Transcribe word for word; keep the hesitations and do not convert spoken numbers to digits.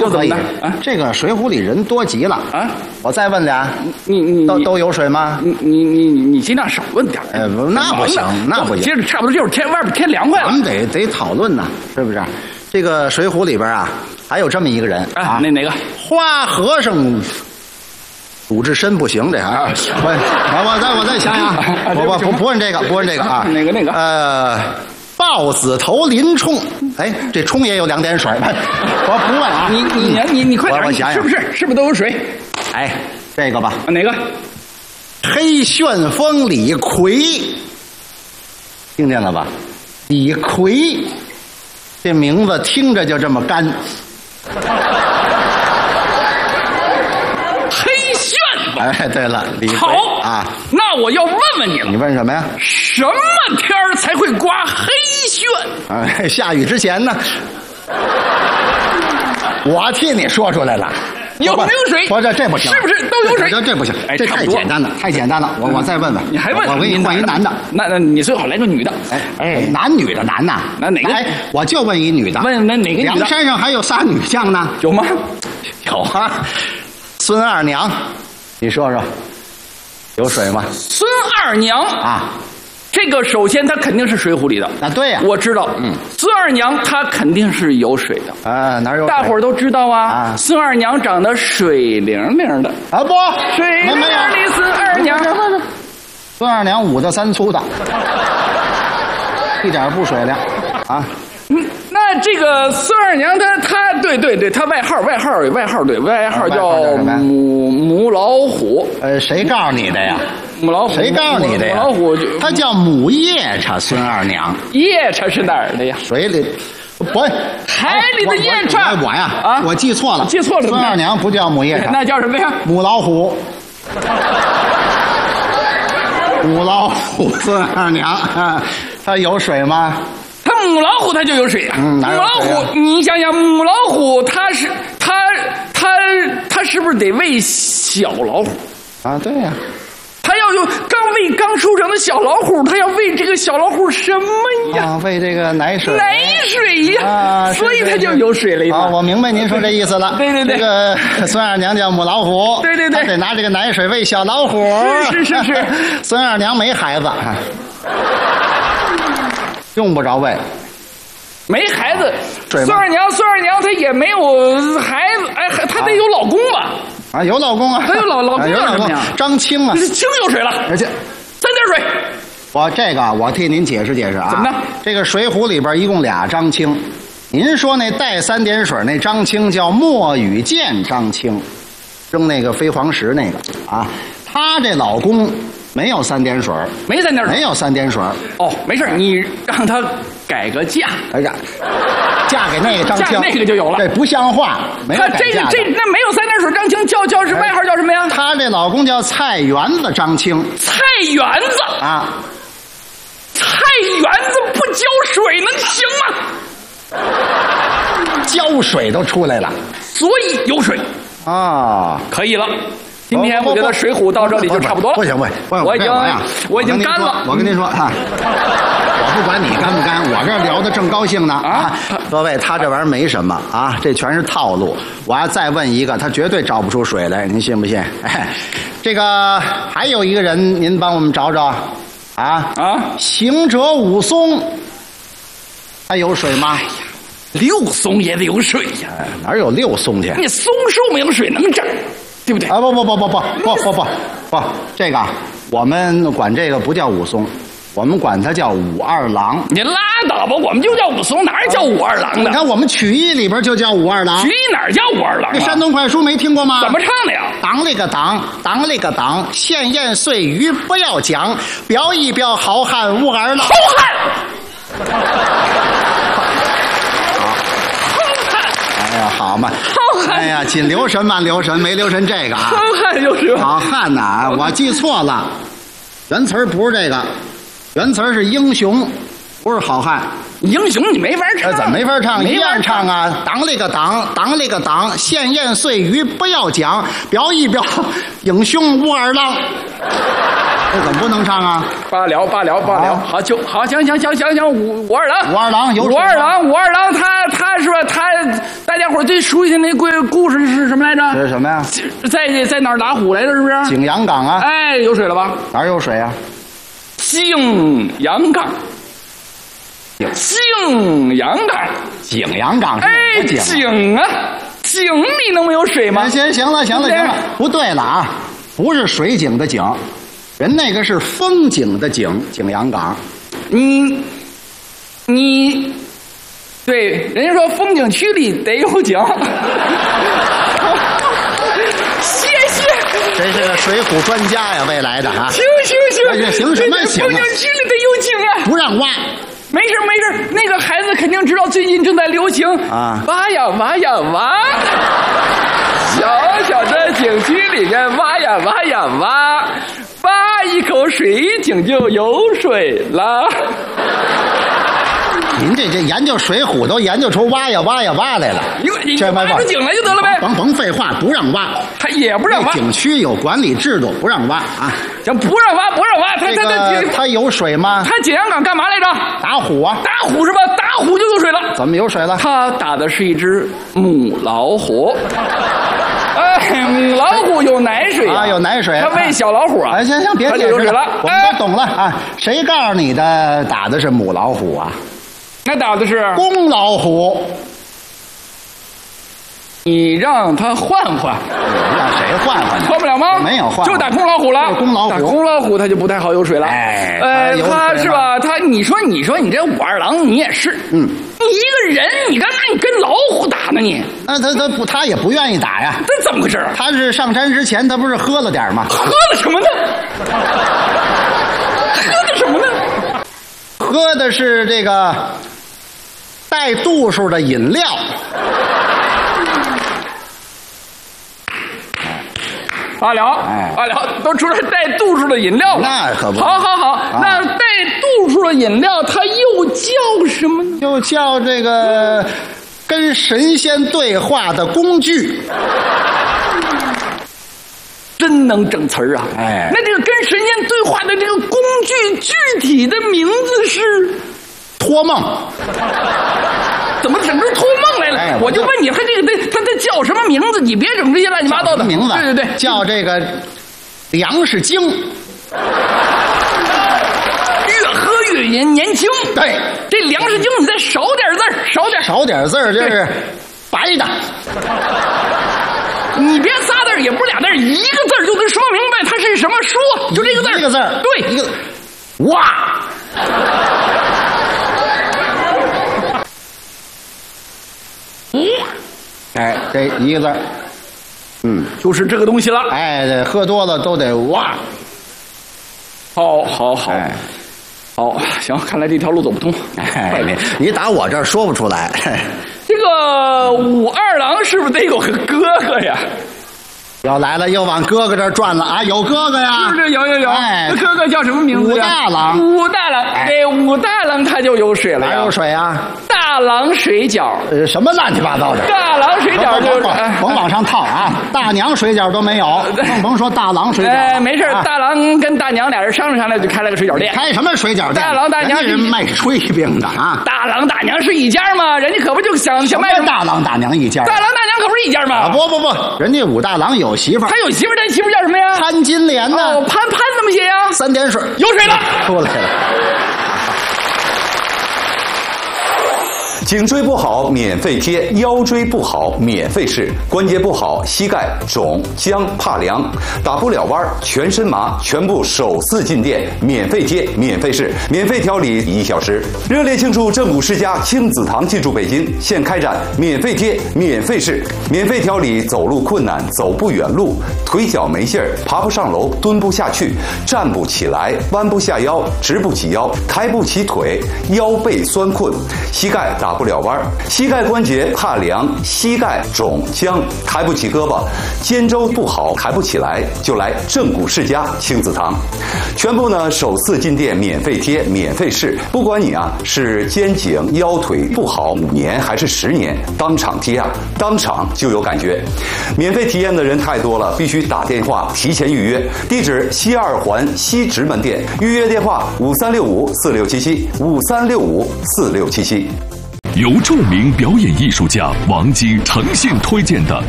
不可以啊！ 这个水浒里人多极了啊！我再问俩， 你你都都有水吗？ 你你你你尽量少问点。 哎，不，那不行，那不行。 接着差不多就是天外边天凉快了， 咱们得得讨论呐，是不是？这个水浒里边啊，还有这么一个人啊，那哪个花和尚？鲁智深不行，这还我我再我再想想，我不不不问这个，不问这个啊， 哪个那个呃。豹子头林冲，哎，这冲也有两点水，我不问啊， 你你你你快点， 我想想， 是不是是不是都有水？ 哎，这个吧， 哪个？ 黑旋风李逵，听见了吧？李逵，这名字听着就这么干。 黑旋风， 哎，对了，李逵好啊， 那我要问问你了， 你问什么呀？ 什么天儿才会刮黑旋？ 哎，下雨之前呢，我替你说出来了。 有没有水？ 不，这这不行， 是不是都有水？ 这这不行，这太简单了，太简单了。我我再问问， 你还问？ 我给你换一男的。 那那你最好来个女的。 哎哎，男女的男呐？ 那哪个？ 哎，我就问一女的。 问那哪个女的？ 梁山上还有仨女将呢？ 有吗？ 有啊，孙二娘，你说说，有水吗？ 孙二娘啊。 这个首先它肯定是水浒里的啊，对呀， 我知道，嗯，孙二娘她肯定是有水的啊，哪有？ 大伙儿都知道啊， 啊孙二娘长得水灵灵的啊，不， 水灵灵的孙二娘， 孙二娘五大三粗的，一点不水灵啊。 嗯，那这个孙二娘她她对对对，她外号外号外号对外号叫母母老虎。 呃，谁告诉你的呀？ 母老虎。 谁告诉你的呀？ 母老虎就她叫母夜叉，孙二娘。 夜叉是哪儿的呀？ 水里。不， 海里的夜叉。 我呀， 啊， 我记错了， 记错了。 孙二娘不叫母夜叉， 那叫什么呀？ 母老虎。母老虎，孙二娘，她有水吗？ 它母老虎它就有水呀、啊嗯，母老虎，你想想，母老虎它是它它它是不是得喂小老虎啊？对呀、啊， 它要有刚喂刚出生的小老虎，它要喂这个小老虎什么呀？ 啊，喂这个奶水， 奶水呀， 啊， 所以它就有水了。 啊，我明白您说这意思了。 对对对， 这个孙二娘叫母老虎， 对对对， 得拿这个奶水喂小老虎。 是是是是， 孙二娘没孩子。用不着喂， 没孩子。孙二娘，孙二娘她也没有孩子，哎，她得有老公吧？ 啊，有老公啊， 她有老老公， 有老公，张青啊， 青有水了， 而且三点水。 我这个我替您解释解释啊， 怎么的？这个《水浒》里边一共俩张青，您说那带三点水那张青叫墨雨剑张青，扔那个飞黄石那个啊，她这老公。没有三点水， 没三点水， 没有三点水。 哦，没事，你让他改个嫁。 哎呀，嫁给那个张青， 那个就有了。 这不像话，没有改嫁的。 他这个这那没有三点水张青，叫叫是外号叫什么呀？ 她这老公叫菜园子张青。 菜园子啊， 菜园子不浇水能行吗？浇水都出来了， 所以有水啊， 可以了。今天我觉得《水浒》到这里就差不多了。 不行不行， 我已经我已经干了。 我跟您说啊，我不管你干不干，我这聊的正高兴呢啊！各位，他这玩意儿没什么啊，这全是套路。我要再问一个，他绝对找不出水来，您信不信？哎，这个还有一个人，您帮我们找找啊啊！ 行者武松，他有水吗？ 哎呀，六松也得有水呀， 哪有六松去？ 你松树没有水能长？对不对？ 啊不不不不不不不不不，这个我们管这个不叫武松，我们管它叫武二郎。 你拉倒吧，我们就叫武松，哪叫武二郎的？ 你看我们曲艺里边就叫武二郎。 曲艺哪叫武二郎、啊？ 那山东快书没听过吗？ 怎么唱的呀？ 当了个当，当了个当，闲言碎语不要讲，标一标好汉武二郎。 好汉。 哎呀，好嘛！哎呀，紧留神慢留神，没留神这个啊！ 好汉就是好汉呐！我记错了，原词儿不是这个，原词儿是英雄，不是好汉。 英雄你没法唱， 怎么没法唱？ 一样唱啊！当了个当，当了个当，闲言碎语不要讲，标一标英雄武二郎。这怎么不能唱啊？ 罢了罢了罢了，好就好，行行行行行，武武二郎， 武二郎有武二郎，武二郎他他是吧？他大家家伙最熟悉的那故故事是什么来着？ 这是什么呀？ 在在哪儿打虎来着？是不是？ 景阳冈啊！ 哎，有水了吧？ 哪儿有水啊？ 景阳冈。景阳冈。 景阳冈是哎，景啊，井里能没有水吗？ 行行了，行了，行了，不对了啊，不是水井的井，人那个是风景的景，景阳冈。 你你。对，人家说风景区里得有景。谢谢。 这是个水浒专家呀，未来的啊。 行行行， 行什么行啊？ 风景区里得有景啊！ 不让挖。 没事没事，那个孩子肯定知道最近正在流行啊， 挖呀挖呀挖。小小的景区里面挖呀挖呀挖，挖一口水井就有水了。 您这这研究水浒都研究出挖呀挖呀挖来了， 你这挖出井来就得了呗。 甭甭废话，不让挖， 他也不让挖。 景区有管理制度，不让挖啊。 行，不让挖，不让挖。他他他他有水吗？ 他景阳冈干嘛来着？ 打虎啊！ 打虎是吧？打虎就有水了。 怎么有水了？ 他打的是一只母老虎。哎，母老虎有奶水啊，有奶水。 它喂小老虎啊。 哎，行行，别解释了， 我们都懂了啊。谁告诉你的打的是母老虎啊？ 那打的是公老虎。 你让他换换， 让谁换换？ 换不了吗？ 没有换， 就打公老虎了。 公老虎， 打公老虎他就不太好有水了。 哎， 呃，他是吧？他，你说，你说，你这武二郎，你也是，嗯，你一个人，你干嘛你跟老虎打呢？你？ 那他他不，他也不愿意打呀。 这怎么回事？ 他是上山之前，他不是喝了点吗？ 喝了什么呢？喝的什么呢？ 喝的是这个带度数的饮料。 罢了，哎，罢了，都出来带度数的饮料了。 那可不。 好好好，啊、那带度数的饮料，它又叫什么呢？ 又叫这个跟神仙对话的工具。 真能整词儿啊！ 哎， 那这个跟神仙对话的这个工具，具体的名字是托梦。 怎么整出托梦来了？哎、我就问你，他这个他他叫什么名字？你别整这些乱七八糟的名字。 对对对， 叫这个粮食精。 越喝越年年轻。 对， 这粮食精，你再少点字儿，少点少点字儿，这是白的。 你别仨字儿，也不是俩字儿，一个字儿就能说明白它是什么说，就这个字儿。 一个字儿， 对， 一个哇。哎，这一个字儿，嗯， 就是这个东西了。 哎，喝多了都得哇。 好，好，好， 哎、 好，行，看来这条路走不通。 哎，你你打我这儿说不出来。 这个武二郎是不是得有个哥哥呀？ 又来了，又往哥哥这儿转了啊！有哥哥呀， 是不是？有有有。 哎， 那哥哥叫什么名字呀？ 武大郎。 武大郎，这武大郎他就有水了呀。 哪有水啊？ 大郎水饺。 呃，什么乱七八糟的？ 大郎水饺就是， 甭往上套啊！大娘水饺都没有，更甭说大郎水饺。 哎，没事，大郎跟大娘俩人商量商量，就开了个水饺店。 开什么水饺店？ 大郎大娘是卖炊饼的啊。 大郎大娘是一家吗？人家可不就想想卖大郎大娘一家。 大郎大娘可不是一家吗？ 啊，不不不，人家武大郎有媳妇儿。 他有媳妇儿，他媳妇儿叫什么呀？ 潘金莲呢？ 哦，潘潘怎么写呀？ 三点水， 有水了， 出来了。 颈椎不好免费贴，腰椎不好免费试，关节不好膝盖肿僵怕凉打不了弯全身麻，全部首次进店免费贴免费试，免费调理一小时。热烈庆祝正骨世家亲子堂进驻北京，现开展免费贴免费试，免费调理走路困难走不远路，腿脚没劲儿爬不上楼蹲不下去站不起来弯不下腰直不起腰抬不起腿腰背酸困膝盖打不了弯，膝盖关节怕凉，膝盖肿僵，抬不起胳膊，肩周不好，抬不起来，就来正骨世家亲子堂。全部呢首次进店免费贴免费试，不管你啊是肩颈腰腿不好五年还是十年，当场贴啊，当场就有感觉。免费体验的人太多了，必须打电话提前预约。地址西二环西直门店，预约电话五三六五四六七七五三六五四六七七。 由著名表演艺术家王晶诚信推荐的